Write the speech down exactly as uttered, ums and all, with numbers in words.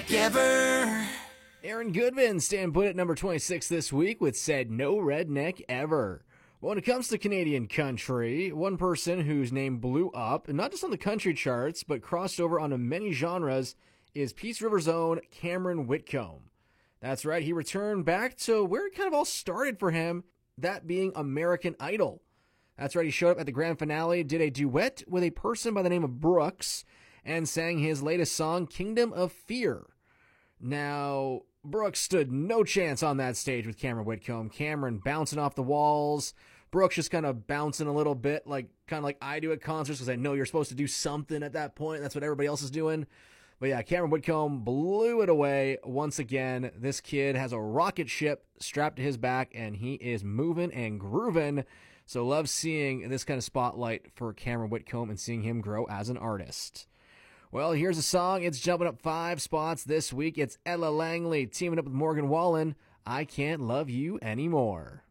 redneck ever. Aaron Goodman staying put at number twenty-six this week with Said No Redneck Ever. When it comes to Canadian country, one person whose name blew up, not just on the country charts, but crossed over onto many genres, is Peace River's own Cameron Whitcomb. That's right, he returned back to where it kind of all started for him, that being American Idol. That's right, he showed up at the grand finale, did a duet with a person by the name of Brooks, and sang his latest song, Kingdom of Fear. Now, Brooks stood no chance on that stage with Cameron Whitcomb. Cameron bouncing off the walls. Brooks just kind of bouncing a little bit, like kind of like I do at concerts, because I know you're supposed to do something at that point. That's what everybody else is doing. But yeah, Cameron Whitcomb blew it away once again. This kid has a rocket ship strapped to his back, and he is moving and grooving. So love seeing this kind of spotlight for Cameron Whitcomb and seeing him grow as an artist. Well, here's a song. It's jumping up five spots this week. It's Ella Langley teaming up with Morgan Wallen. I Can't Love You Anymore.